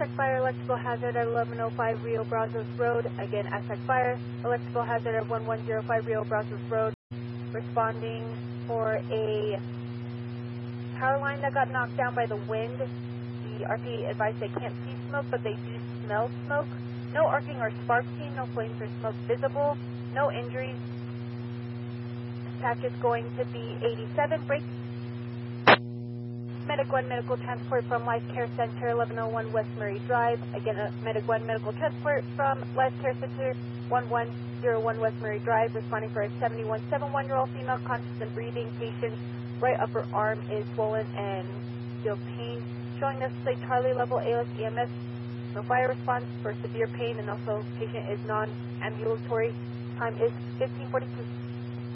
Aztec Fire, electrical hazard at 1105 Rio Brazos Road. Again, Aztec Fire, electrical hazard at 1105 Rio Brazos Road. Responding for a power line that got knocked down by the wind. The RP advised they can't see smoke, but they do smell smoke. No arcing or spark seen, no flames or smoke visible, no injuries. Dispatch is going to be 87, break. Medic 1 medical transport from Life Care Center, 1101 West Murray Drive. Again, Medic 1 medical transport from Life Care Center, 1101 West Murray Drive, responding for a 7171-year-old female, conscious and breathing. Patient's right upper arm is swollen and feels pain. Showing us the Charlie level ALS EMS. No fire response for severe pain, and also patient is non-ambulatory. Time is 15:42.